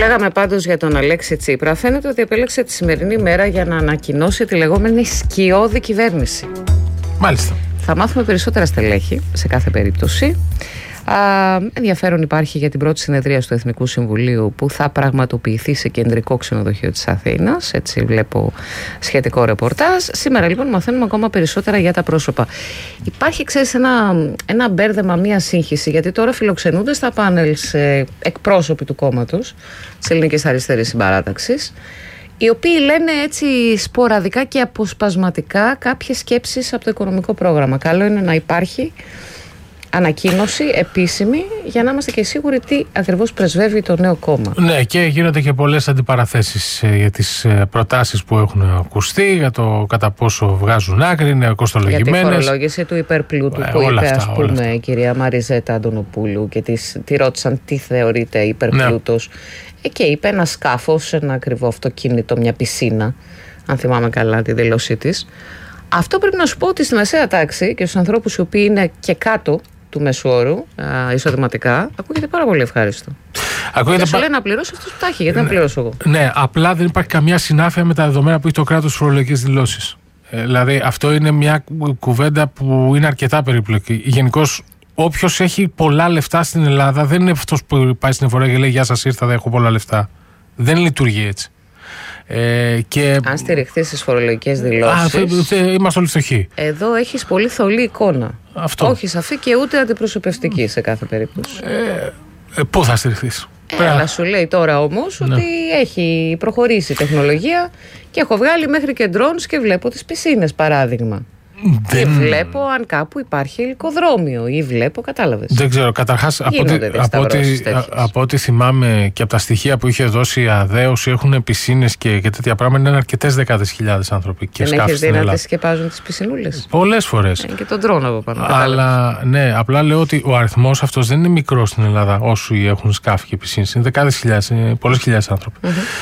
Λέγαμε πάντως για τον Αλέξη Τσίπρα. Φαίνεται ότι επέλεξε τη σημερινή μέρα για να ανακοινώσει τη λεγόμενη σκιώδη κυβέρνηση. Μάλιστα. Θα μάθουμε περισσότερα στελέχη σε κάθε περίπτωση. Ενδιαφέρον υπάρχει για την πρώτη συνεδρία του Εθνικού Συμβουλίου που θα πραγματοποιηθεί σε κεντρικό ξενοδοχείο της Αθήνας. Έτσι βλέπω σχετικό ρεπορτάζ. Σήμερα λοιπόν μαθαίνουμε ακόμα περισσότερα για τα πρόσωπα. Υπάρχει, ξέρεις, ένα μπέρδεμα, μία σύγχυση, γιατί τώρα φιλοξενούνται στα πάνελ εκπρόσωποι του κόμματος της Ελληνικής Αριστερής Συμπαράταξης, οι οποίοι λένε έτσι σποραδικά και αποσπασματικά κάποιες σκέψεις από το οικονομικό πρόγραμμα. Καλό είναι να υπάρχει ανακοίνωση επίσημη για να είμαστε και σίγουροι τι ακριβώς πρεσβεύει το νέο κόμμα. Ναι, και γίνονται και πολλές αντιπαραθέσεις για τις προτάσεις που έχουν ακουστεί, για το κατά πόσο βγάζουν άκρη, είναι κοστολογημένες. Για τη φορολόγηση του υπερπλούτου που είπε, ας πούμε, η κυρία Μαριζέτα Αντωνοπούλου, και τη ρώτησαν τι θεωρείται υπερπλούτος. Ναι. Και είπε ένα σκάφος, ένα ακριβό αυτοκίνητο, μια πισίνα, αν θυμάμαι καλά τη δήλωσή της. Αυτό πρέπει να σου πω ότι στη μεσαία τάξη και στους ανθρώπους οι οποίοι είναι και κάτω του μέσου όρου εισοδηματικά, ακούγεται πάρα πολύ ευχάριστο. Και σου λέει να πληρώσει αυτός που τα έχει, γιατί να πληρώσω εγώ. Ναι, απλά δεν υπάρχει καμιά συνάφεια με τα δεδομένα που έχει το κράτος στις φορολογικές δηλώσεις. Δηλαδή, αυτό είναι μια κουβέντα που είναι αρκετά περίπλοκη. Γενικώς, όποιος έχει πολλά λεφτά στην Ελλάδα δεν είναι αυτός που πάει στην εφορία και λέει «Γεια σας, ήρθα, έχω πολλά λεφτά». Δεν λειτουργεί έτσι. Αν στηριχθεί στις φορολογικές δηλώσεις, είμαστε όλοι φτωχοί. Εδώ έχεις πολύ θολή εικόνα. Αυτό. Όχι σαφή και ούτε αντιπροσωπευτική σε κάθε περίπτωση. Πού θα στηριχθείς? Αλλά σου λέει τώρα όμως ότι έχει προχωρήσει η τεχνολογία και έχω βγάλει μέχρι και drones και βλέπω τις πισίνες, παράδειγμα. Ή βλέπω αν κάπου υπάρχει ελικοδρόμιο, ή βλέπω, κατάλαβες. Δεν ξέρω, καταρχάς από ό,τι θυμάμαι και από τα στοιχεία που είχε δώσει η ΑΔΕ, όσοι έχουν πισίνες και τέτοια πράγματα, είναι αρκετές δεκάδες χιλιάδες άνθρωποι και σκάφη. Δεν έχεις δει να τις σκεπάζουν τις πισινούλες? Πολλές φορές. Και τον τρώνε από πάνω. Αλλά ναι, απλά λέω ότι ο αριθμός αυτός δεν είναι μικρός στην Ελλάδα όσοι έχουν σκάφη και πισίνες. Είναι δεκάδες χιλιάδες, είναι πολλές χιλιάδες άνθρωποι.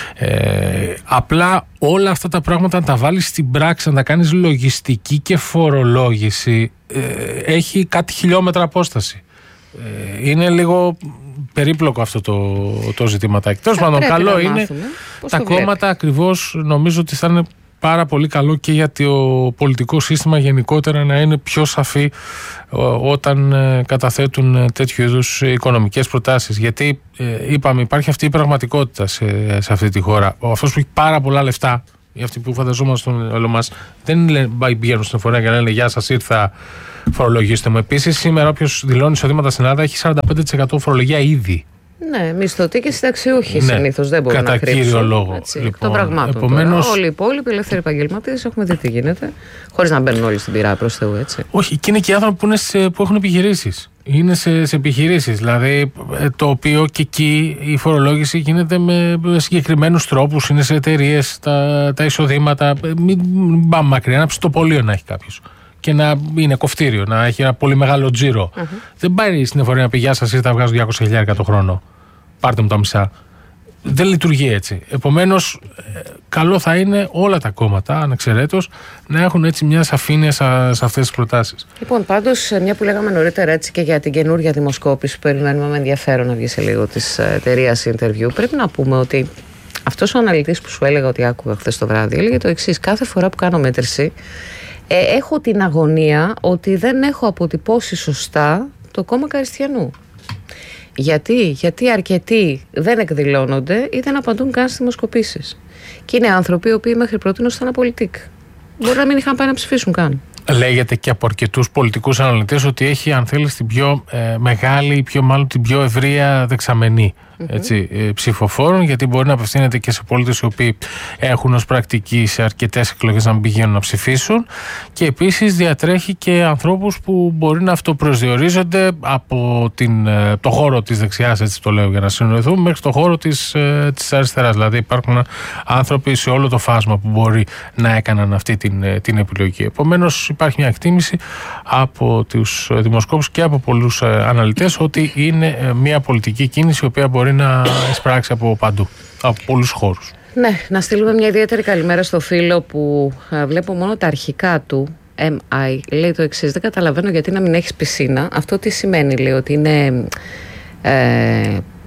Απλά όλα αυτά τα πράγματα να τα βάλεις στην πράξη, να τα κάνεις λογιστική και φορολόγηση, έχει κάτι χιλιόμετρα απόσταση. Είναι λίγο περίπλοκο αυτό το ζητηματάκι. Τέλος πάντων, καλό είναι τα κόμματα, ακριβώς νομίζω ότι θα είναι πάρα πολύ καλό και για το πολιτικό σύστημα γενικότερα να είναι πιο σαφή όταν καταθέτουν τέτοιου είδους οικονομικές προτάσεις. Γιατί είπαμε, υπάρχει αυτή η πραγματικότητα σε αυτή τη χώρα. Αυτός που έχει πάρα πολλά λεφτά, ή αυτοί που φανταζόμαστε στον όλο μας, δεν πηγαίνουν στην εφορία για να λένε «Γεια σας, ήρθα, φορολογήστε μου». Επίσης, σήμερα όποιος δηλώνει εισοδήματα στην Ελλάδα έχει 45% φορολογία ήδη. Ναι, μισθωτοί και συνταξιούχοι συνήθως δεν μπορούν να κρύψουν. Κατά κύριο λόγο. Των πραγμάτων. Επομένως, όλοι οι υπόλοιποι ελεύθεροι επαγγελματίες έχουμε δει τι γίνεται. Χωρίς να μπαίνουν όλοι στην πυρά, προς Θεού, έτσι. Όχι, και είναι και οι άνθρωποι που έχουν επιχειρήσεις. Είναι σε επιχειρήσεις. Δηλαδή, το οποίο και εκεί η φορολόγηση γίνεται με συγκεκριμένους τρόπους. Είναι σε εταιρείες τα εισοδήματα. Μην πάμε μακριά, ένα ψητοπολείο να έχει κάποιος. Και να είναι κοφτήριο, να έχει ένα πολύ μεγάλο τζίρο. Δεν πάει στην εφορία να πει «Γεια σας, ήρθα, βγάζω 200.000 το χρόνο. Πάρτε μου τα μισά». Δεν λειτουργεί έτσι. Επομένως, καλό θα είναι όλα τα κόμματα, ανεξαιρέτως, να έχουν έτσι μια σαφήνεια σε αυτές τις προτάσεις. Λοιπόν, πάντως, μια που λέγαμε νωρίτερα έτσι και για την καινούργια δημοσκόπηση που περιμένουμε με ενδιαφέρον να βγει σε λίγο της εταιρείας Interview, πρέπει να πούμε ότι αυτός ο αναλυτής που σου έλεγα ότι άκουγα χθες το βράδυ έλεγε το εξής: κάθε φορά που κάνω μέτρηση, έχω την αγωνία ότι δεν έχω αποτυπώσει σωστά το κόμμα Καριστιανού. Γιατί αρκετοί δεν εκδηλώνονται ή δεν απαντούν καν στις δημοσκοπήσεις. Και είναι άνθρωποι οι οποίοι μέχρι πρότινος ήταν απολυτικ. Μπορεί να μην είχαν πάει να ψηφίσουν καν. Λέγεται και από αρκετούς πολιτικούς αναλυτές ότι έχει, αν θέλεις, την πιο μεγάλη, την πιο ευρεία δεξαμενή ψηφοφόρων, γιατί μπορεί να απευθύνεται και σε πολίτες οι οποίοι έχουν ως πρακτική σε αρκετές εκλογές να μην πηγαίνουν να ψηφίσουν, και επίσης διατρέχει και ανθρώπους που μπορεί να αυτοπροσδιορίζονται από το χώρο της δεξιάς, έτσι το λέω για να συνοηθούμε, μέχρι το χώρο της αριστεράς. Δηλαδή υπάρχουν άνθρωποι σε όλο το φάσμα που μπορεί να έκαναν αυτή την επιλογή. Επομένως υπάρχει μια εκτίμηση από τους δημοσκόπους και από πολλούς αναλυτές ότι είναι μια πολιτική κίνηση η οποία μπορεί να εισπράξει από παντού, από πολλούς χώρους. Ναι, να στείλουμε μια ιδιαίτερη καλημέρα στο φίλο που βλέπω μόνο τα αρχικά του, MI. Λέει το εξής: δεν καταλαβαίνω γιατί να μην έχεις πισίνα. Αυτό τι σημαίνει? Λέει ότι είναι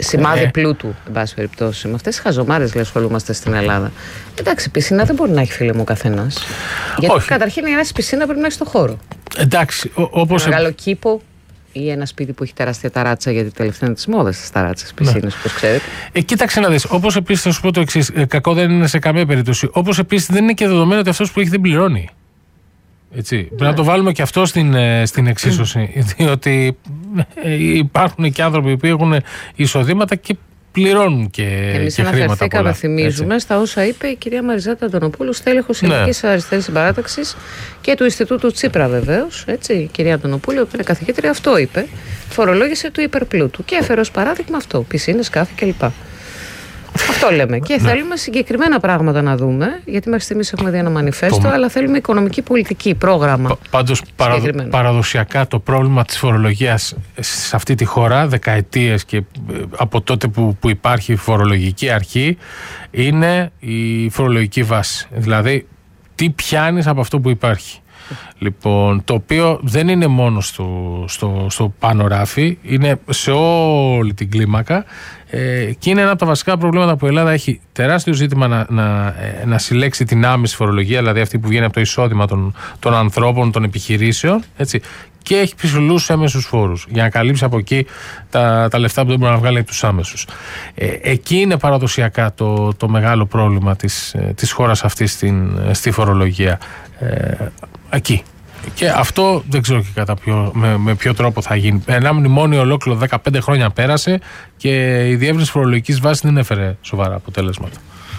σημάδι πλούτου, εν πάση περιπτώσει. Με αυτές τις χαζομάρες ασχολούμαστε στην Ελλάδα. Εντάξει, πισίνα δεν μπορεί να έχει, φίλε μου, ο καθένας. Γιατί καταρχήν για να έχει πισίνα πρέπει να έχει το χώρο. Εντάξει, όπως. Ένα μεγάλο κήπο ή ένα σπίτι που έχει τεράστια ταράτσα, γιατί τελευταία είναι τη μόδα στι ταράτσε, πισίνες, όπως ξέρετε. Κοίταξε να δεις. Όπως επίσης θα σου πω το εξής: κακό δεν είναι σε καμία περίπτωση. Όπως επίσης δεν είναι και δεδομένο ότι αυτός που έχει δεν πληρώνει. Έτσι. Ναι. Πρέπει να το βάλουμε και αυτό στην εξίσωση. Διότι υπάρχουν και άνθρωποι που έχουν εισοδήματα και πληρώνουν και εμείς χρήματα. Εμείς αναφερθήκαμε, θυμίζουμε, στα όσα είπε η κυρία Μαριζάτα Αντωνοπούλου, στέλεχος Ελληνικής Αριστερής Συμπαράταξης και του Ινστιτούτου Τσίπρα, βεβαίως. Η κυρία Αντωνοπούλου, που είναι καθηγήτρια, αυτό είπε. Φορολόγησε του υπερπλούτου και έφερε ως παράδειγμα αυτό. Πισίνες, σκάφη κλπ. Αυτό λέμε. Και θέλουμε συγκεκριμένα πράγματα να δούμε, γιατί μέχρι στιγμής έχουμε δει ένα μανιφέστο, αλλά θέλουμε οικονομική πολιτική, πρόγραμμα. Πάντως, παραδοσιακά το πρόβλημα της φορολογίας σε αυτή τη χώρα, δεκαετίες και από τότε που υπάρχει φορολογική αρχή, είναι η φορολογική βάση. Δηλαδή, τι πιάνεις από αυτό που υπάρχει. Λοιπόν, το οποίο δεν είναι μόνο στο πάνω ράφι, είναι σε όλη την κλίμακα και είναι ένα από τα βασικά προβλήματα που η Ελλάδα έχει. Τεράστιο ζήτημα να συλλέξει την άμεση φορολογία, δηλαδή αυτή που βγαίνει από το εισόδημα των ανθρώπων, των επιχειρήσεων, έτσι, και έχει ψηλούς έμεσους φόρους για να καλύψει από εκεί τα λεφτά που δεν μπορεί να βγάλει από τους άμεσους. Εκεί είναι παραδοσιακά το μεγάλο πρόβλημα της χώρας αυτής στη φορολογία. Εκεί. Και αυτό δεν ξέρω και με ποιο τρόπο θα γίνει. Ένα μνημόνιο ολόκληρο 15 χρόνια πέρασε και η διεύρυνση φορολογικής βάσης δεν έφερε σοβαρά αποτέλεσματα.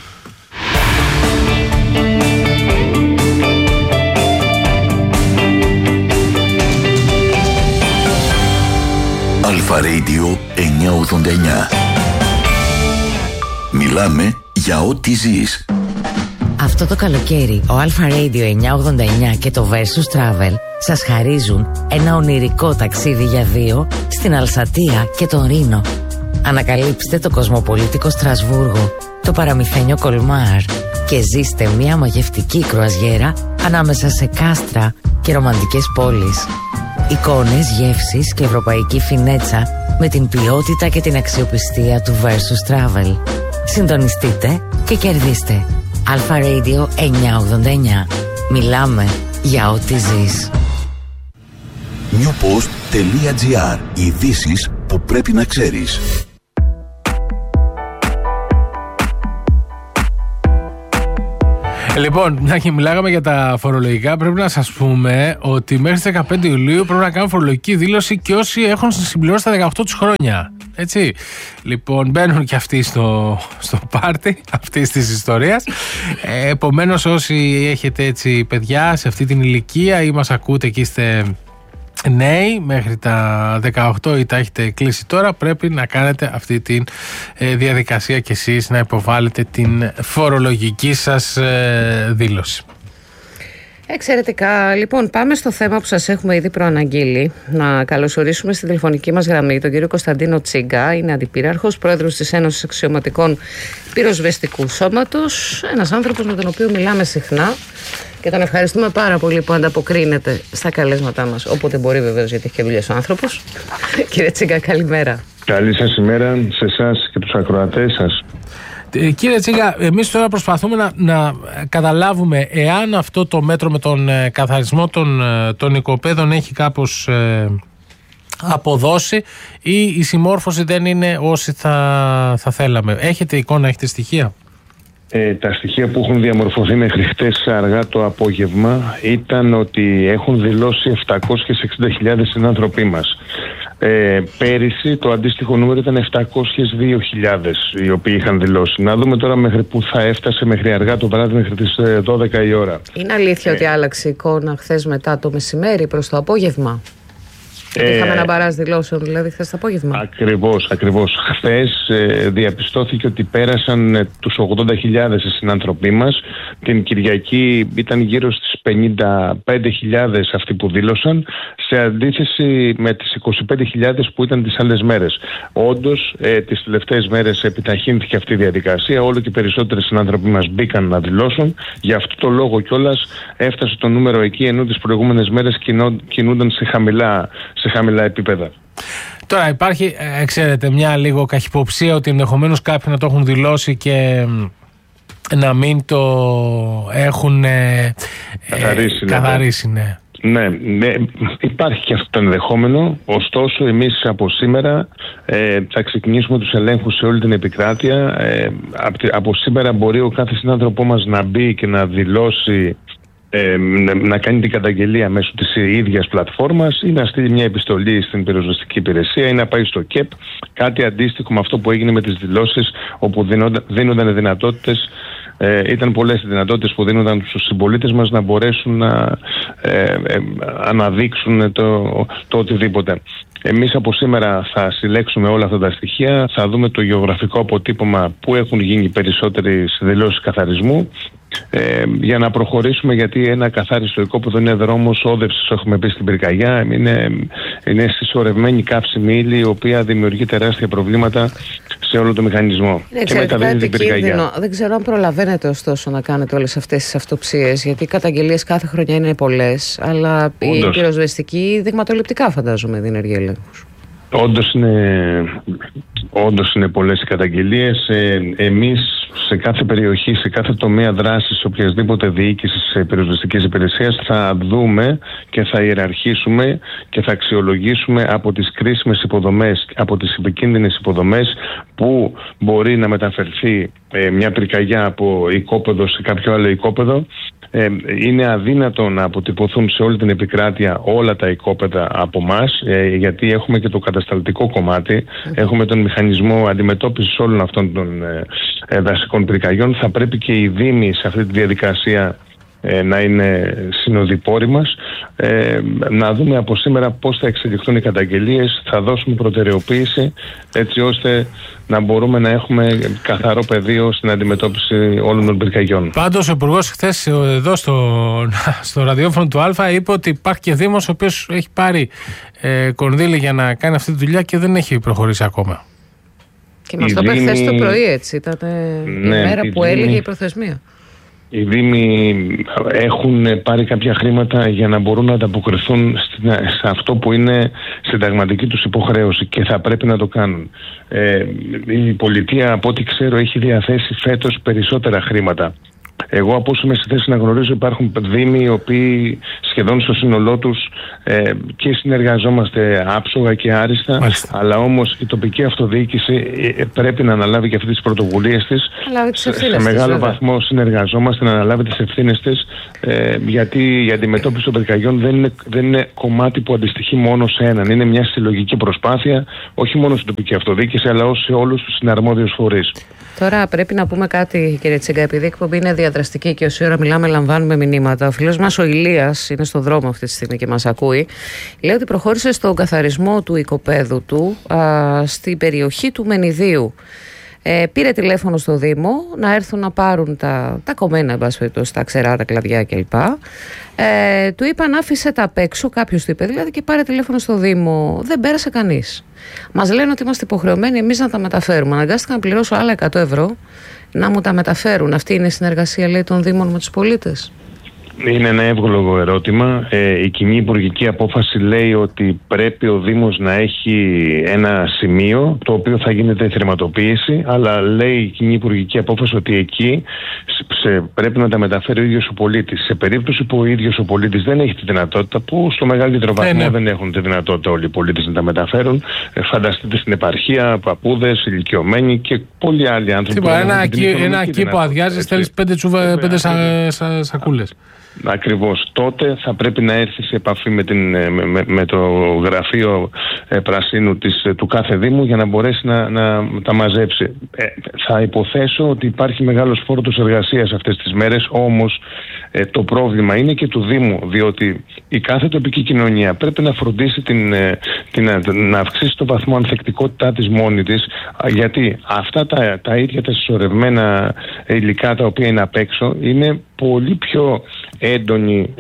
Αλφα Radio 989. Μιλάμε για ό,τι ζεις. Αυτό το καλοκαίρι ο Αλφα Radio 989 και το Versus Travel σας χαρίζουν ένα ονειρικό ταξίδι για δύο στην Αλσατία και τον Ρήνο. Ανακαλύψτε το κοσμοπολίτικο Στρασβούργο, το παραμυθένιο Κολμάρ και ζήστε μια μαγευτική κρουαζιέρα ανάμεσα σε κάστρα και ρομαντικές πόλεις. Εικόνες, γεύσεις και ευρωπαϊκή φινέτσα με την ποιότητα και την αξιοπιστία του Versus Travel. Συντονιστείτε και κερδίστε. Αλφα Radio 989. Μιλάμε για ό,τι ζεις. newpost.gr. Ειδήσεις που πρέπει να ξέρεις. Λοιπόν, μια και μιλάγαμε για τα φορολογικά, πρέπει να σας πούμε ότι μέχρι τις 15 Ιουλίου πρέπει να κάνουν φορολογική δήλωση και όσοι έχουν συμπληρώσει τα 18 τους χρόνια. Έτσι. Λοιπόν, μπαίνουν και αυτοί στο πάρτι αυτής της ιστορίας. Επομένως, όσοι έχετε έτσι παιδιά σε αυτή την ηλικία ή μας ακούτε και είστε νέοι μέχρι τα 18 ή τα έχετε κλείσει τώρα, πρέπει να κάνετε αυτή τη διαδικασία και εσείς να υποβάλλετε την φορολογική σας δήλωση. Εξαιρετικά. Λοιπόν, πάμε στο θέμα που σας έχουμε ήδη προαναγγείλει. Να καλωσορίσουμε στη τηλεφωνική μας γραμμή τον κύριο Κωνσταντίνο Τσίγκα. Είναι αντιπύραρχος, πρόεδρος της Ένωσης Αξιωματικών Πυροσβεστικού Σώματος. Ένας άνθρωπος με τον οποίο μιλάμε συχνά και τον ευχαριστούμε πάρα πολύ που ανταποκρίνεται στα καλέσματά μας. Όποτε μπορεί, βεβαίως, γιατί έχει και δουλειές ο άνθρωπος. Κύριε Τσίγκα, καλημέρα. Καλή σας ημέρα σε εσάς και τους ακροατές σας. Κύριε Τσίγκα, εμείς τώρα προσπαθούμε να καταλάβουμε εάν αυτό το μέτρο με τον καθαρισμό των οικοπαίδων έχει κάπως αποδώσει ή η συμμόρφωση δεν είναι όση θα θέλαμε. Έχετε εικόνα, έχετε στοιχεία? Τα στοιχεία που έχουν διαμορφωθεί μέχρι χτες αργά το απόγευμα ήταν ότι έχουν δηλώσει 760.000 συνάνθρωποι μας. Πέρυσι το αντίστοιχο νούμερο ήταν 702.000 οι οποίοι είχαν δηλώσει. Να δούμε τώρα μέχρι που θα έφτασε μέχρι αργά το βράδυ, μέχρι τις 12 η ώρα. Είναι αλήθεια ότι άλλαξε η εικόνα χθες μετά το μεσημέρι προς το απόγευμα? Είχαμε ένα μπαράζ δηλώσεων δηλαδή χθες το απόγευμα. Ακριβώς. Χθες διαπιστώθηκε ότι πέρασαν τους 80.000 οι συνάνθρωποι μας. Την Κυριακή ήταν γύρω στις 55.000 αυτοί που δήλωσαν, σε αντίθεση με τις 25.000 που ήταν τις άλλες μέρες. Όντως, τις τελευταίες μέρες επιταχύνθηκε αυτή η διαδικασία. Όλο και περισσότεροι συνάνθρωποι μας μπήκαν να δηλώσουν. Γι' αυτό το λόγο κιόλας έφτασε το νούμερο εκεί, ενώ τις προηγούμενες μέρες κινούνταν σε χαμηλά επίπεδα. Τώρα υπάρχει, ξέρετε, μια λίγο καχυποψία ότι ενδεχομένως κάποιοι να το έχουν δηλώσει και να μην το έχουν καθαρίσει, ναι. Ναι, υπάρχει και αυτό το ενδεχόμενο. Ωστόσο, εμείς από σήμερα θα ξεκινήσουμε τους ελέγχους σε όλη την επικράτεια. Από σήμερα μπορεί ο κάθε συνάνθρωπό μας να μπει και να δηλώσει, να κάνει την καταγγελία μέσω της ίδιας πλατφόρμας ή να στείλει μια επιστολή στην πυροσβεστική υπηρεσία ή να πάει στο ΚΕΠ. Κάτι αντίστοιχο με αυτό που έγινε με τις δηλώσεις, όπου δίνονταν δυνατότητες. Ήταν πολλές οι δυνατότητες που δίνονταν στους συμπολίτες μας να μπορέσουν να αναδείξουν το οτιδήποτε. Εμείς από σήμερα θα συλλέξουμε όλα αυτά τα στοιχεία, θα δούμε το γεωγραφικό αποτύπωμα που έχουν γίνει περισσότερες δηλώσεις καθαρισμού, για να προχωρήσουμε, γιατί ένα καθάριστο οικόπεδο είναι δρόμος όδευσης, έχουμε πει στην πυρκαγιά, είναι συσσωρευμένη καύσιμη ύλη, η οποία δημιουργεί τεράστια προβλήματα σε όλο το μηχανισμό. Και μεταδίδει την πυρκαγιά. Δεν ξέρω αν προλαβαίνετε ωστόσο να κάνετε όλες αυτές τις αυτοψίες, γιατί οι καταγγελίες κάθε χρονιά είναι πολλές, αλλά η πυροσβεστική δειγματοληπτικά φαντάζομαι διενεργεί ελέγχους. Όντως είναι πολλές οι καταγγελίες. Εμείς σε κάθε περιοχή, σε κάθε τομέα δράσης οποιασδήποτε διοίκησης πυροσβεστικής υπηρεσίας θα δούμε και θα ιεραρχήσουμε και θα αξιολογήσουμε από τις κρίσιμες υποδομές, από τις επικίνδυνες υποδομές, που μπορεί να μεταφερθεί μια πυρκαγιά από οικόπεδο σε κάποιο άλλο οικόπεδο. Είναι αδύνατο να αποτυπωθούν σε όλη την επικράτεια όλα τα οικόπεδα από εμάς, γιατί έχουμε και το κατασταλτικό κομμάτι, έχουμε τον μηχανισμό αντιμετώπισης όλων αυτών των δασικών πυρκαγιών. Θα πρέπει και οι δήμοι σε αυτή τη διαδικασία να είναι συνοδοιπόροι μας. Να δούμε από σήμερα πώς θα εξελιχθούν οι καταγγελίες, θα δώσουμε προτεραιοποίηση έτσι ώστε να μπορούμε να έχουμε καθαρό πεδίο στην αντιμετώπιση όλων των πυρκαγιών. Πάντως ο Υπουργός χθες εδώ στο ραδιόφωνο του Α είπε ότι υπάρχει και Δήμος ο οποίος έχει πάρει κονδύλι για να κάνει αυτή τη δουλειά και δεν έχει προχωρήσει ακόμα. Και μας το είπε χθες το πρωί, έτσι ήταν η μέρα που έλεγε η προθεσμία. Οι Δήμοι έχουν πάρει κάποια χρήματα για να μπορούν να ανταποκριθούν σε αυτό που είναι συνταγματική τους υποχρέωση και θα πρέπει να το κάνουν. Η πολιτεία, από ό,τι ξέρω, έχει διαθέσει φέτος περισσότερα χρήματα. Εγώ, από όσο είμαι στη θέση να γνωρίζω, υπάρχουν δήμοι οι οποίοι σχεδόν στο σύνολό τους και συνεργαζόμαστε άψογα και άριστα. Μάλιστα. Αλλά όμως η τοπική αυτοδιοίκηση πρέπει να αναλάβει και αυτές τις πρωτοβουλίες της. Σε μεγάλο βαθμό συνεργαζόμαστε να αναλάβει τις ευθύνες της, γιατί η αντιμετώπιση των πυρκαγιών δεν είναι κομμάτι που αντιστοιχεί μόνο σε έναν. Είναι μια συλλογική προσπάθεια, όχι μόνο στην τοπική αυτοδιοίκηση, αλλά σε όλους τους συναρμόδιους φορείς. Τώρα πρέπει να πούμε κάτι, κύριε Τσίγκα, επειδή η εκπομπή είναι διαδραστική και όση ώρα μιλάμε λαμβάνουμε μηνύματα. Ο φίλος μας ο Ηλίας είναι στο δρόμο αυτή τη στιγμή και μας ακούει. Λέει ότι προχώρησε στον καθαρισμό του οικοπαίδου του στην περιοχή του Μενιδίου. Πήρε τηλέφωνο στο Δήμο να έρθουν να πάρουν τα κομμένα, τα ξερά, τα κλαδιά κλπ. Του είπαν άφησε τα απ' έξω, κάποιος του είπε δηλαδή, και πάρε τηλέφωνο στο Δήμο. Δεν πέρασε κανείς. Μας λένε ότι είμαστε υποχρεωμένοι εμείς να τα μεταφέρουμε. Αναγκάστηκα να πληρώσω άλλα 100 ευρώ να μου τα μεταφέρουν. Αυτή είναι η συνεργασία, λέει, των Δήμων με τους πολίτες? Είναι ένα εύγλωτο ερώτημα. Η κοινή υπουργική απόφαση λέει ότι πρέπει ο Δήμος να έχει ένα σημείο το οποίο θα γίνεται θρηματοποίηση, αλλά λέει η κοινή υπουργική απόφαση ότι εκεί πρέπει να τα μεταφέρει ο ίδιος ο πολίτης. Σε περίπτωση που ο ίδιος ο πολίτης δεν έχει τη δυνατότητα, που στο μεγαλύτερο βαθμό δεν έχουν τη δυνατότητα όλοι οι πολίτες να τα μεταφέρουν, φανταστείτε στην επαρχία, παππούδες, ηλικιωμένοι και πολλοί άλλοι άνθρωποι. Ένα κήπο αδειάζει, θέλεις 5 σακούλες. Ακριβώς. Τότε θα πρέπει να έρθει σε επαφή με το γραφείο πρασίνου του κάθε Δήμου για να μπορέσει να τα μαζέψει. Θα υποθέσω ότι υπάρχει μεγάλος φόρτος εργασίας αυτές τις μέρες, όμως το πρόβλημα είναι και του Δήμου, διότι η κάθε τοπική κοινωνία πρέπει να φροντίσει να αυξήσει το βαθμό ανθεκτικότητά της μόνη της, γιατί αυτά τα ίδια τα συσσωρευμένα υλικά τα οποία είναι απ' έξω είναι πολύ πιο έντονη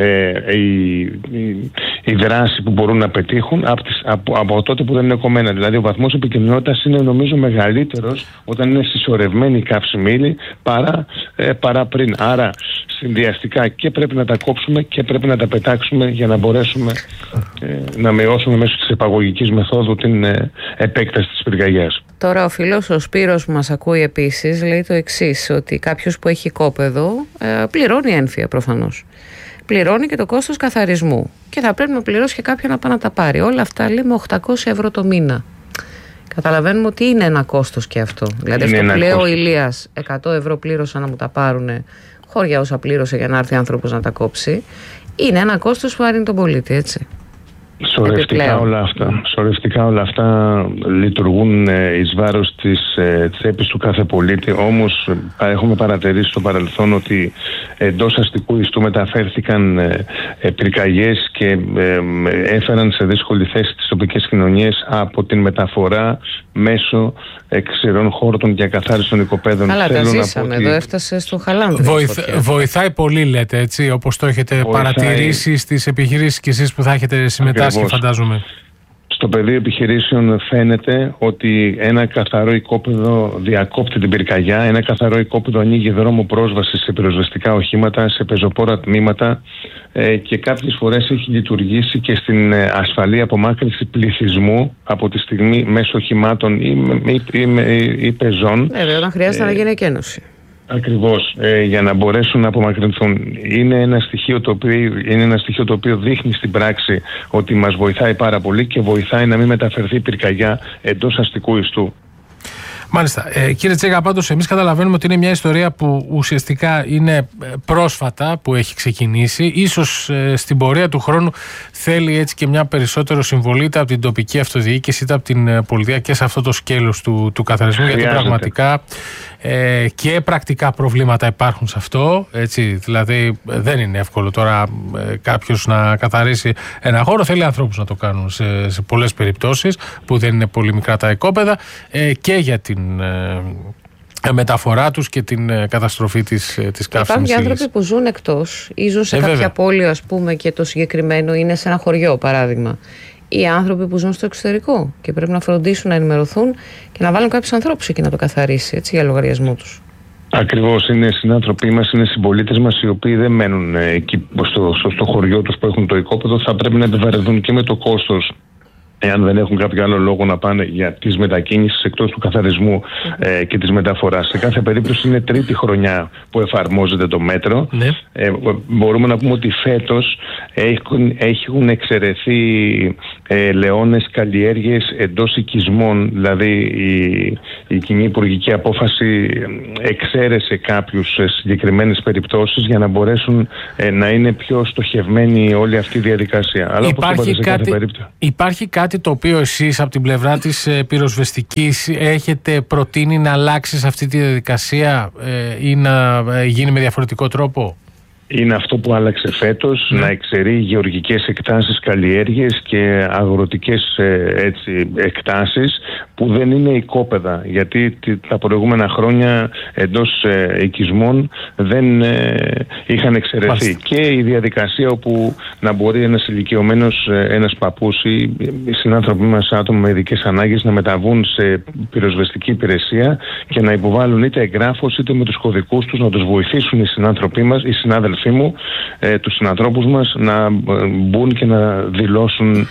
η δράση που μπορούν να πετύχουν από τότε που δεν είναι κομμένα. Δηλαδή ο βαθμός επικινδυνότητας είναι νομίζω μεγαλύτερος όταν είναι συσσωρευμένη η καύσιμη ύλη παρά πριν. Άρα συνδυαστικά και πρέπει να τα κόψουμε και πρέπει να τα πετάξουμε για να μπορέσουμε να μειώσουμε μέσω της επαγωγικής μεθόδου την επέκταση της πυρκαγιάς. Τώρα ο φίλος ο Σπύρος που μας ακούει επίσης λέει το εξής, ότι κάποιος που έχει οικόπεδο πληρώνει ένφια προφανώς. Πληρώνει και το κόστος καθαρισμού και θα πρέπει να πληρώσει και κάποιον να πάει να τα πάρει. Όλα αυτά λέει με 800 ευρώ το μήνα. Καταλαβαίνουμε ότι είναι ένα κόστος και αυτό. Δηλαδή αυτό που λέει ο Ηλίας, 100 ευρώ πλήρωσα να μου τα πάρουν, χώρια όσα πλήρωσε για να έρθει άνθρωπος να τα κόψει, είναι ένα κόστος που άρρηνε τον πολίτη, έτσι. Σωρευτικά όλα αυτά λειτουργούν εις βάρος της τσέπης του κάθε πολίτη. Όμως έχουμε παρατηρήσει στο παρελθόν ότι εντός αστικού ιστού μεταφέρθηκαν πυρκαγιές και έφεραν σε δύσκολη θέση τις τοπικές κοινωνίες από την μεταφορά μέσω ξηρών χόρτων και ακαθάρισης των οικοπαίδων. Αλλά τα ζήσαμε, εδώ έφτασε στο Χαλάνδρη. Βοηθάει πολύ, λέτε, έτσι, όπως το έχετε παρατηρήσει στις επιχειρήσεις και εσείς που θα έχετε συμμετάσχει, φαντάζομαι. Στο πεδίο επιχειρήσεων φαίνεται ότι ένα καθαρό οικόπεδο διακόπτει την πυρκαγιά, ένα καθαρό οικόπεδο ανοίγει δρόμο πρόσβαση σε πυροσβεστικά οχήματα, σε πεζοπόρα τμήματα και κάποιες φορές έχει λειτουργήσει και στην ασφαλή απομάκρυνση πληθυσμού από τη στιγμή μέσω οχημάτων ή πεζών. Βέβαια, όταν χρειάζεται να γίνει εκένωση. Ακριβώς, για να μπορέσουν να απομακρυνθούν. Είναι ένα στοιχείο το οποίο δείχνει στην πράξη ότι μας βοηθάει πάρα πολύ και βοηθάει να μην μεταφερθεί πυρκαγιά εντός αστικού ιστού. Μάλιστα. Κύριε Τσέγα, πάντως εμείς καταλαβαίνουμε ότι είναι μια ιστορία που ουσιαστικά είναι πρόσφατα που έχει ξεκινήσει. Ίσως στην πορεία του χρόνου θέλει έτσι και μια περισσότερο συμβολή είτε από την τοπική αυτοδιοίκηση είτε από την πολιτεία και σε αυτό το σκέλος του καθαρισμού. Γιατί πραγματικά και πρακτικά προβλήματα υπάρχουν σε αυτό. Έτσι, δηλαδή δεν είναι εύκολο τώρα κάποιος να καθαρίσει ένα χώρο. Θέλει ανθρώπους να το κάνουν σε πολλές περιπτώσεις που δεν είναι πολύ μικρά τα οικόπεδα και για την μεταφορά τους και την καταστροφή της καύσιμης ύλης. Υπάρχουν άνθρωποι που ζουν εκτός ή ζουν σε κάποια πόλη, ας πούμε, και το συγκεκριμένο είναι σε ένα χωριό, παράδειγμα. Ή άνθρωποι που ζουν στο εξωτερικό και πρέπει να φροντίσουν να ενημερωθούν και να βάλουν κάποιους ανθρώπους εκεί να το καθαρίσει, έτσι, για λογαριασμό τους. Ακριβώς, είναι συνάνθρωποι μας, είναι συμπολίτες μας οι οποίοι δεν μένουν εκεί στο χωριό τους που έχουν το οικόπεδο, θα πρέπει να επιβαρυνθούν και με το κόστος, εάν δεν έχουν κάποιο άλλο λόγο να πάνε για τις μετακίνησεις εκτός του καθαρισμού και της μεταφοράς. Σε κάθε περίπτωση είναι τρίτη χρονιά που εφαρμόζεται το μέτρο. Ναι. Μπορούμε να πούμε ότι φέτος έχουν εξαιρεθεί λεώνες καλλιέργειες εντός οικισμών, δηλαδή η κοινή υπουργική απόφαση εξαίρεσε κάποιους σε συγκεκριμένες περιπτώσεις για να μπορέσουν να είναι πιο στοχευμένη όλη αυτή η διαδικασία. Αλλά υπάρχει κάτι το οποίο εσείς από την πλευρά της πυροσβεστικής έχετε προτείνει να αλλάξει σε αυτή τη διαδικασία ή να γίνει με διαφορετικό τρόπο? Είναι αυτό που άλλαξε φέτος, να εξαιρεί γεωργικές εκτάσεις καλλιέργειες και αγροτικές εκτάσεις που δεν είναι οικόπεδα, γιατί τα προηγούμενα χρόνια εντός οικισμών δεν είχαν εξαιρεθεί. Και η διαδικασία όπου να μπορεί ένας ηλικιωμένος, ένας παππούς ή οι συνάνθρωποι μας, άτομα με ειδικές ανάγκες, να μεταβούν σε πυροσβεστική υπηρεσία και να υποβάλουν είτε εγγράφος είτε με τους κωδικούς τους, να τους βοηθήσουν οι συνάνθρωποι μας, οι συνάδελφοι μου, τους συνανθρώπους μας, να μπουν και να δηλώσουν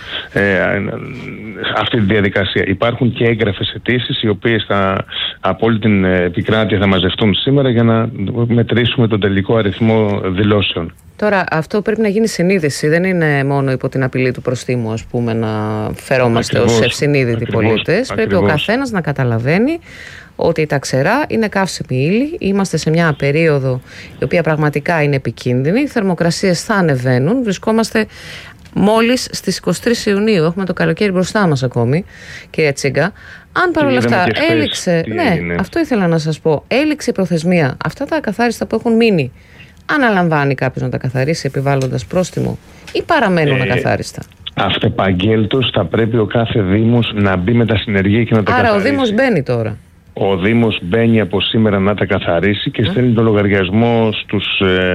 αυτή τη διαδικασία. Υπάρχουν και έγγραφες αιτήσεις οι οποίες από όλη την επικράτεια θα μαζευτούν σήμερα για να μετρήσουμε τον τελικό αριθμό δηλώσεων. Τώρα αυτό πρέπει να γίνει συνείδηση, δεν είναι μόνο υπό την απειλή του προστίμου, ας πούμε, να φερόμαστε ως ευσυνείδητοι πολίτες. Πρέπει ο καθένας να καταλαβαίνει ότι τα ξερά είναι καύσιμη ύλη, είμαστε σε μια περίοδο η οποία πραγματικά είναι επικίνδυνη, οι θερμοκρασίες θα ανεβαίνουν, βρισκόμαστε μόλις στις 23 Ιουνίου, έχουμε το καλοκαίρι μπροστά μας ακόμη, κυρία Τσίγκα. Αν παρόλα αυτά έληξε, αυτό ήθελα να σας πω, έληξε η προθεσμία, αυτά τα ακαθάριστα που έχουν μείνει, αναλαμβάνει κάποιος να τα καθαρίσει επιβάλλοντας πρόστιμο ή παραμένουν ακαθάριστα? Αυτεπαγγέλτος θα πρέπει ο κάθε Δήμος να μπει με τα συνεργεία και να τα καθαρίσει. Άρα ο Δήμος μπαίνει τώρα. ο Δήμος μπαίνει από σήμερα να τα καθαρίσει και στέλνει το λογαριασμό στους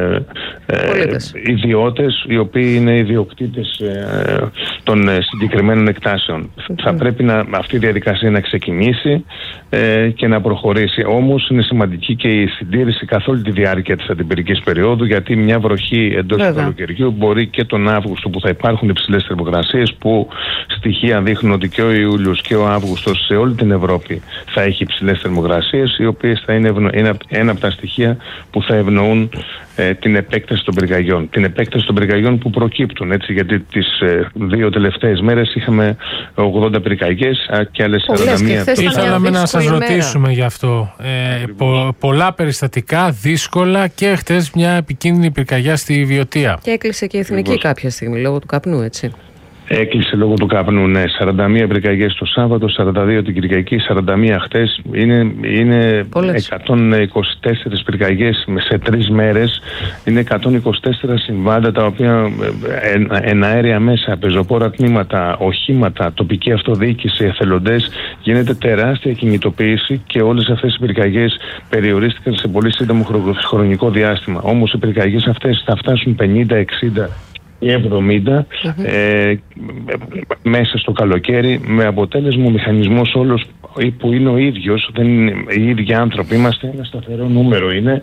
ιδιώτες, οι οποίοι είναι ιδιοκτήτες των συγκεκριμένων εκτάσεων. Θα πρέπει αυτή η διαδικασία να ξεκινήσει και να προχωρήσει. Όμως είναι σημαντική και η συντήρηση καθ' όλη τη διάρκεια της αντιπυρικής περίοδου, γιατί μια βροχή εντός του καλοκαιριού μπορεί και τον Αύγουστο, που θα υπάρχουν υψηλές θερμοκρασίες, που στοιχεία δείχνουν ότι και ο Ιούλιος και ο Αύγουστος σε όλη την Ευρώπη θα έχει υψηλές θερμοκρασίες, οι οποίες θα είναι ένα από τα στοιχεία που θα ευνοούν την επέκταση των πυρκαγιών. Την επέκταση των πυρκαγιών που προκύπτουν, έτσι, γιατί τις 2 τελευταίες μέρες είχαμε 80 πυρκαγιές και άλλες 41. Ήθελαμε να σας ρωτήσουμε γι' αυτό. Πολλά περιστατικά, δύσκολα, και χτες μια επικίνδυνη πυρκαγιά στη Βιωτία. Και έκλεισε και η Εθνική κάποια στιγμή λόγω του καπνού, έτσι. Έκλεισε λόγω του καπνού, ναι. 41 πυρκαγιές το Σάββατο, 42 την Κυριακή, 41 χτες. Είναι 124 πυρκαγιές σε 3 μέρες. Είναι 124 συμβάντα, τα οποία εναέρια μέσα, πεζοπόρα τμήματα, οχήματα, τοπική αυτοδιοίκηση, εθελοντές. Γίνεται τεράστια κινητοποίηση και όλες αυτές οι πυρκαγιές περιορίστηκαν σε πολύ σύντομο χρονικό διάστημα. Όμως οι πυρκαγιές αυτές θα φτάσουν 50, 60 ή 70 μέσα στο καλοκαίρι, με αποτέλεσμα ο μηχανισμός όλος που είναι ο ίδιος, δεν είναι οι ίδιοι άνθρωποι, είμαστε ένα σταθερό νούμερο, είναι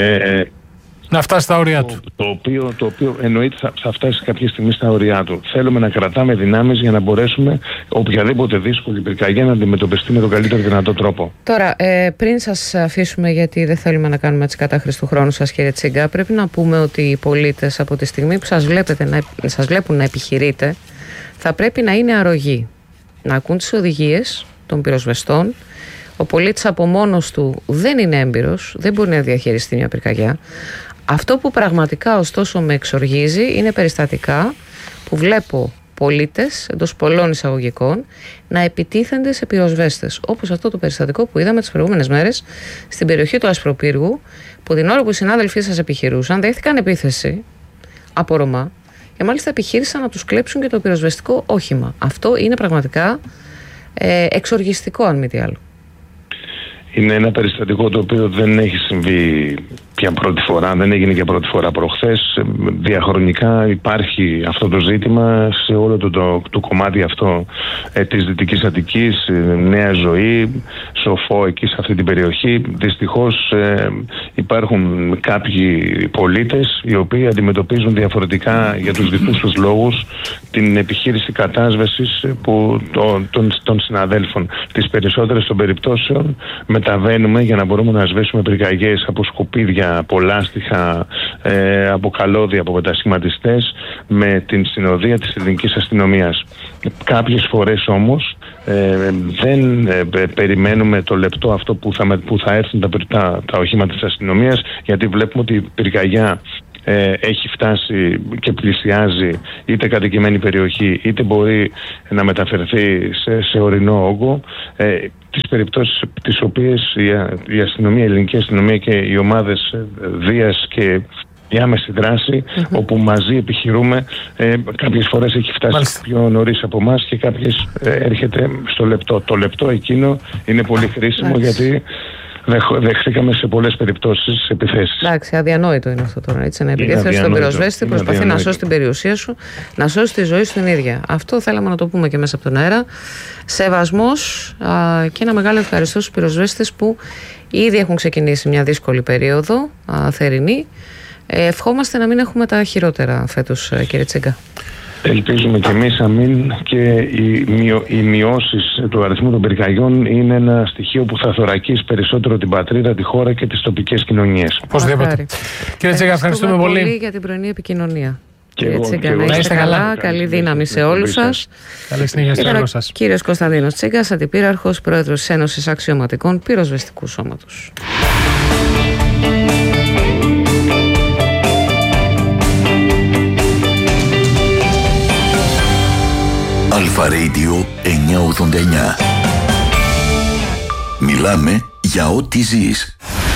να φτάσει στα όρια του. Το οποίο εννοείται θα φτάσει κάποια στιγμή στα όρια του. Θέλουμε να κρατάμε δυνάμεις για να μπορέσουμε οποιαδήποτε δύσκολη πυρκαγιά να αντιμετωπιστεί με τον καλύτερο δυνατό τρόπο. Τώρα, πριν σας αφήσουμε, γιατί δεν θέλουμε να κάνουμε έτσι κατάχρηση του χρόνου σας, κύριε Τσίγκα, πρέπει να πούμε ότι οι πολίτες από τη στιγμή που σας βλέπουν να επιχειρείτε, θα πρέπει να είναι αρρωγοί, να ακούν τις οδηγίες των πυροσβεστών. Ο πολίτης από μόνος του δεν είναι έμπειρος, δεν μπορεί να διαχειριστεί μια πυρκαγιά. Αυτό που πραγματικά ωστόσο με εξοργίζει είναι περιστατικά που βλέπω πολίτες εντός πολλών εισαγωγικών να επιτίθενται σε πυροσβέστες. Όπως αυτό το περιστατικό που είδαμε τις προηγούμενες μέρες στην περιοχή του Ασπροπύργου, που την ώρα που οι συνάδελφοί σας επιχειρούσαν, δέχτηκαν επίθεση από Ρωμά και μάλιστα επιχείρησαν να τους κλέψουν και το πυροσβεστικό όχημα. Αυτό είναι πραγματικά εξοργιστικό, αν μη τι άλλο. Είναι ένα περιστατικό το οποίο δεν έχει συμβεί πια πρώτη φορά, δεν έγινε και πρώτη φορά προχθές. Διαχρονικά υπάρχει αυτό το ζήτημα σε όλο το κομμάτι αυτό της Δυτικής Αττικής, Νέα Ζωή, Σοφό, εκεί σε αυτή την περιοχή. Δυστυχώς υπάρχουν κάποιοι πολίτες οι οποίοι αντιμετωπίζουν διαφορετικά για τους δικούς τους λόγους την επιχείρηση κατάσβεσης των συναδέλφων. Τις περισσότερες των περιπτώσεων μεταβαίνουμε για να μπορούμε να σβέσουμε πυρκαγιές από σκουπίδια, από λάστιχα, από καλώδια, από μετασχηματιστές, με την συνοδεία της ελληνικής αστυνομίας. Κάποιες φορές όμως δεν περιμένουμε το λεπτό αυτό που θα έρθουν τα οχήματα της αστυνομίας, γιατί βλέπουμε ότι η πυρκαγιά έχει φτάσει και πλησιάζει είτε κατοικημένη περιοχή, είτε μπορεί να μεταφερθεί σε ορεινό όγκο. Τις περιπτώσεις τις οποίες η αστυνομία, η ελληνική αστυνομία και οι ομάδες Δίας και η άμεση δράση, όπου μαζί επιχειρούμε, κάποιες φορές έχει φτάσει πιο νωρίς από εμάς και κάποιες έρχεται στο λεπτό. Το λεπτό εκείνο είναι πολύ χρήσιμο, γιατί δεχθήκαμε σε πολλές περιπτώσεις επιθέσεις. Εντάξει, αδιανόητο είναι αυτό τώρα. Έτσι, να επιτίθεται στον πυροσβέστη, προσπαθεί να σώσει την περιουσία σου, να σώσει τη ζωή σου την ίδια. Αυτό θέλαμε να το πούμε και μέσα από τον αέρα. Σεβασμός και ένα μεγάλο ευχαριστώ στους πυροσβέστες που ήδη έχουν ξεκινήσει μια δύσκολη περίοδο, θερινή. Ευχόμαστε να μην έχουμε τα χειρότερα φέτος, κύριε Τσίγκα. Ελπίζουμε και εμείς να μην, και οι μειώσεις του αριθμού των πυρκαγιών είναι ένα στοιχείο που θα θωρακίσει περισσότερο την πατρίδα, τη χώρα και τις τοπικές κοινωνίες. Οπωσδήποτε. Κύριε Τσίγκα, ευχαριστούμε πολύ για την πρωινή επικοινωνία. Κύριε Τσίγκα, να είστε καλά, καλή δύναμη σε όλους σας. Καλή συνέχεια σε όλους σας. Κύριος Κωνσταντίνος Τσίγκας, αντιπύραρχος, πρόεδρος της Ένωσης Αξιωματικών Πυροσβεστικού Σώματος. Αλφα Radio 989. Μιλάμε για ό,τι ζεις.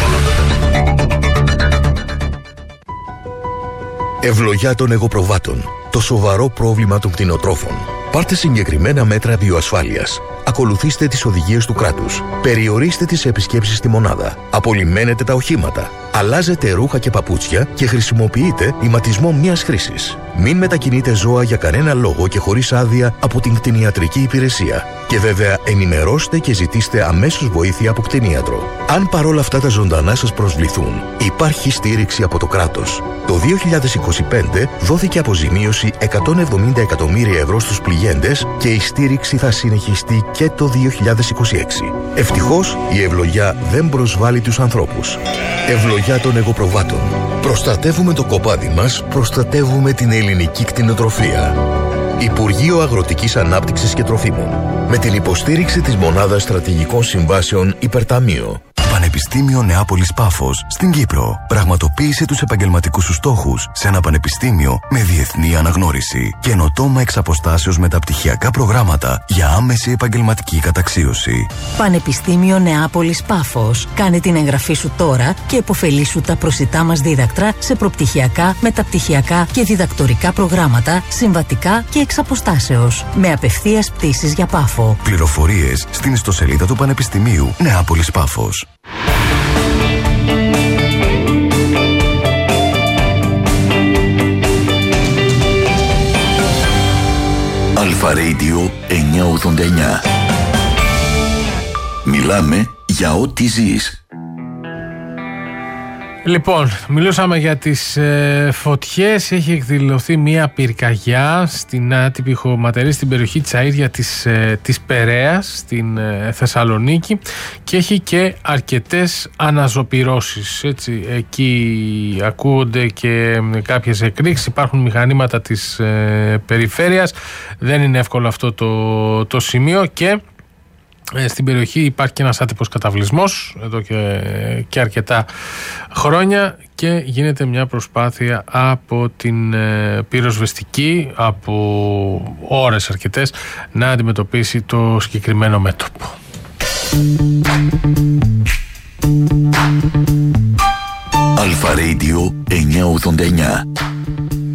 Ευλογιά των εγωπροβάτων. Το σοβαρό πρόβλημα των κτηνοτρόφων. Πάρτε συγκεκριμένα μέτρα βιοασφάλειας. Ακολουθήστε τις οδηγίες του κράτους. Περιορίστε τις επισκέψεις στη μονάδα. Απολυμμένετε τα οχήματα. Αλλάζετε ρούχα και παπούτσια και χρησιμοποιείτε ηματισμό μιας χρήσης. Μην μετακινείτε ζώα για κανένα λόγο και χωρίς άδεια από την κτηνιατρική υπηρεσία. Και βέβαια ενημερώστε και ζητήστε αμέσως βοήθεια από κτηνίατρο. Αν παρόλα αυτά τα ζωντανά σας προσβληθούν, υπάρχει στήριξη από το κράτος. Το 2025 δόθηκε αποζημίωση 170 εκατομμύρια ευρώ στους πληγέντες και η στήριξη θα συνεχιστεί και το 2026. Ευτυχώς η ευλογιά δεν προσβάλλει τους ανθρώπους. Ευλογιά των εγωπροβάτων. Προστατεύουμε το κοπάδι μας, προστατεύουμε την ελληνική κτηνοτροφία. Υπουργείο Αγροτικής Ανάπτυξης και Τροφίμων. Με την υποστήριξη της Μονάδας Στρατηγικών Συμβάσεων Υπερταμείο. Πανεπιστήμιο Νεάπολης Πάφος στην Κύπρο. Πραγματοποίησε τους επαγγελματικούς σου στόχους σε ένα πανεπιστήμιο με διεθνή αναγνώριση. Καινοτόμα εξ αποστάσεως μεταπτυχιακά προγράμματα για άμεση επαγγελματική καταξίωση. Πανεπιστήμιο Νεάπολης Πάφος. Κάνε την εγγραφή σου τώρα και επωφελήσου τα προσιτά μας δίδακτρα σε προπτυχιακά, μεταπτυχιακά και διδακτορικά προγράμματα, συμβατικά και εξ αποστάσεως. Με απευθείας πτήσεις για Πάφο. Πληροφορίες στην ιστοσελίδα του Πανεπιστημίου Νεάπολης Πάφος. Αλφα Radio 989. Μιλάμε για ό,τι ζεις. Λοιπόν, μιλούσαμε για τις φωτιές. Έχει εκδηλωθεί μια πυρκαγιά στην άτυπη χωματερή στην περιοχή της Αΐρια της Περαίας στην Θεσσαλονίκη και έχει και αρκετές αναζωπυρώσεις. Έτσι, εκεί ακούγονται και κάποιες εκρήξεις, υπάρχουν μηχανήματα της περιφέρειας. Δεν είναι εύκολο αυτό το σημείο και στην περιοχή υπάρχει και ένας άτυπος καταβλισμός εδώ και αρκετά χρόνια και γίνεται μια προσπάθεια από την πυροσβεστική από ώρες αρκετές να αντιμετωπίσει το συγκεκριμένο μέτωπο. Αλφα Radio 989.